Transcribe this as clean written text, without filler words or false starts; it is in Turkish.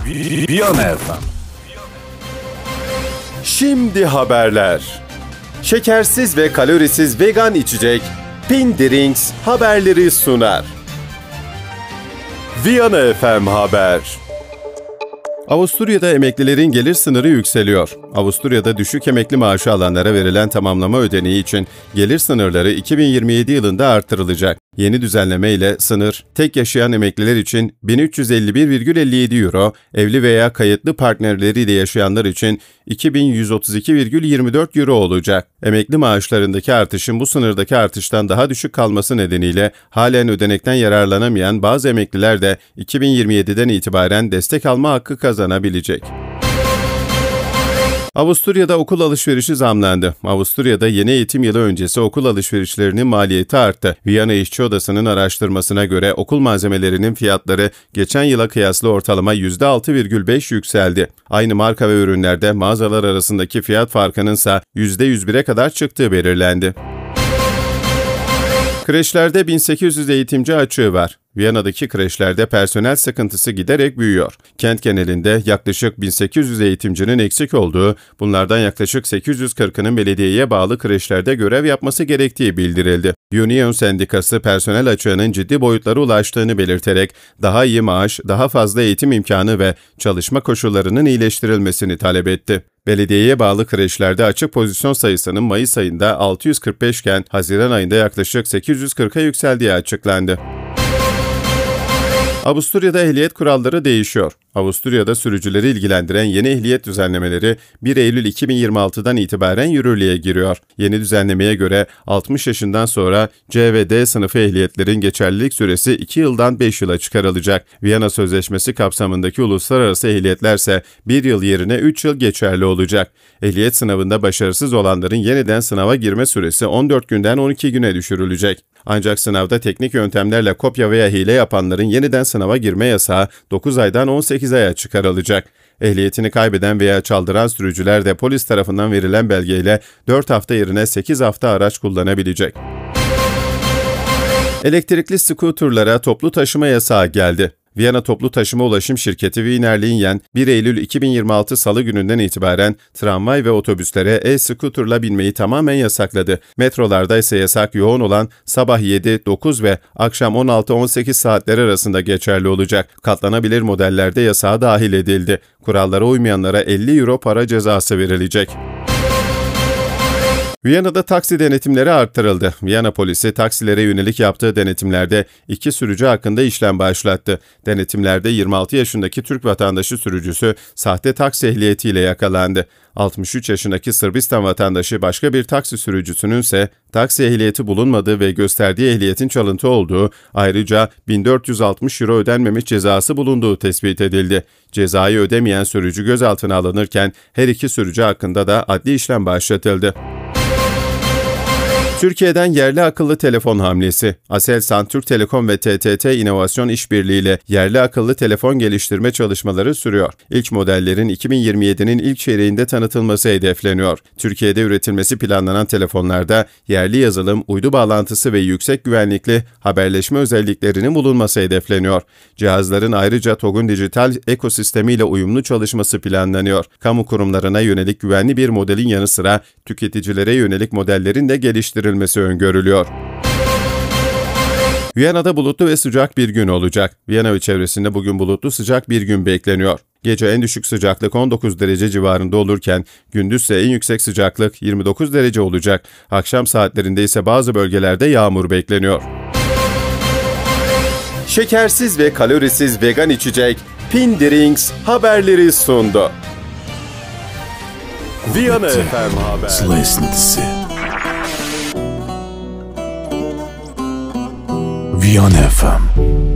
Viyana FM. Şimdi haberler. Şekersiz ve kalorisiz vegan içecek Pindrinks haberleri sunar. Viyana FM Haber. Avusturya'da emeklilerin gelir sınırı yükseliyor. Avusturya'da düşük emekli maaşı alanlara verilen tamamlama ödeneği için gelir sınırları 2027 yılında artırılacak. Yeni düzenleme ile sınır, tek yaşayan emekliler için 1351,57 euro, evli veya kayıtlı partnerleriyle yaşayanlar için 2132,24 euro olacak. Emekli maaşlarındaki artışın bu sınırdaki artıştan daha düşük kalması nedeniyle halen ödenekten yararlanamayan bazı emekliler de 2027'den itibaren destek alma hakkı kazanabilecek. Avusturya'da okul alışverişi zamlandı. Avusturya'da yeni eğitim yılı öncesi okul alışverişlerinin maliyeti arttı. Viyana İşçi Odası'nın araştırmasına göre okul malzemelerinin fiyatları geçen yıla kıyasla ortalama %6,5 yükseldi. Aynı marka ve ürünlerde mağazalar arasındaki fiyat farkının ise %101'e kadar çıktığı belirlendi. Kreşlerde 1800 eğitimci açığı var. Viyana'daki kreşlerde personel sıkıntısı giderek büyüyor. Kent genelinde yaklaşık 1800 eğitimcinin eksik olduğu, bunlardan yaklaşık 840'ının belediyeye bağlı kreşlerde görev yapması gerektiği bildirildi. Union Sendikası personel açığının ciddi boyutlara ulaştığını belirterek daha iyi maaş, daha fazla eğitim imkanı ve çalışma koşullarının iyileştirilmesini talep etti. Belediyeye bağlı kreşlerde açık pozisyon sayısının Mayıs ayında 645 iken Haziran ayında yaklaşık 840'a yükseldiği açıklandı. Avusturya'da ehliyet kuralları değişiyor. Avusturya'da sürücüleri ilgilendiren yeni ehliyet düzenlemeleri 1 Eylül 2026'dan itibaren yürürlüğe giriyor. Yeni düzenlemeye göre 60 yaşından sonra C ve D sınıfı ehliyetlerin geçerlilik süresi 2 yıldan 5 yıla çıkarılacak. Viyana Sözleşmesi kapsamındaki uluslararası ehliyetlerse 1 yıl yerine 3 yıl geçerli olacak. Ehliyet sınavında başarısız olanların yeniden sınava girme süresi 14 günden 12 güne düşürülecek. Ancak sınavda teknik yöntemlerle kopya veya hile yapanların yeniden sınava girme yasağı 9 aydan 18 aya çıkarılacak. Ehliyetini kaybeden veya çaldıran sürücüler de polis tarafından verilen belgeyle 4 hafta yerine 8 hafta araç kullanabilecek. Elektrikli skuterlara toplu taşıma yasağı geldi. Viyana Toplu Taşıma Ulaşım Şirketi Wiener Linien, 1 Eylül 2026 Salı gününden itibaren tramvay ve otobüslere e-scooter'la binmeyi tamamen yasakladı. Metrolarda ise yasak yoğun olan sabah 7, 9 ve akşam 16-18 saatler arasında geçerli olacak. Katlanabilir modellerde yasağa dahil edildi. Kurallara uymayanlara 50 euro para cezası verilecek. Viyana'da taksi denetimleri arttırıldı. Viyana polisi taksilere yönelik yaptığı denetimlerde 2 sürücü hakkında işlem başlattı. Denetimlerde 26 yaşındaki Türk vatandaşı sürücüsü sahte taksi ehliyetiyle yakalandı. 63 yaşındaki Sırbistan vatandaşı başka bir taksi sürücüsünün ise taksi ehliyeti bulunmadığı ve gösterdiği ehliyetin çalıntı olduğu, ayrıca 1460 euro ödenmemiş cezası bulunduğu tespit edildi. Cezayı ödemeyen sürücü gözaltına alınırken her iki sürücü hakkında da adli işlem başlatıldı. Türkiye'den yerli akıllı telefon hamlesi. Aselsan, Türk Telekom ve TTT İnovasyon İşbirliği ile yerli akıllı telefon geliştirme çalışmaları sürüyor. İlk modellerin 2027'nin ilk çeyreğinde tanıtılması hedefleniyor. Türkiye'de üretilmesi planlanan telefonlarda yerli yazılım, uydu bağlantısı ve yüksek güvenlikli haberleşme özelliklerinin bulunması hedefleniyor. Cihazların ayrıca TOG'un dijital ekosistemiyle uyumlu çalışması planlanıyor. Kamu kurumlarına yönelik güvenli bir modelin yanı sıra tüketicilere yönelik modellerin de geliştirilmesi öngörülüyor. Viyana'da bulutlu ve sıcak bir gün olacak. Viyana ve çevresinde bugün bulutlu sıcak bir gün bekleniyor. Gece en düşük sıcaklık 19 derece civarında olurken gündüzse en yüksek sıcaklık 29 derece olacak. Akşam saatlerinde ise bazı bölgelerde yağmur bekleniyor. Şekersiz ve kalorisiz vegan içecek Pindrinks haberleri sundu. Viyana FM Haber. Viyana FM.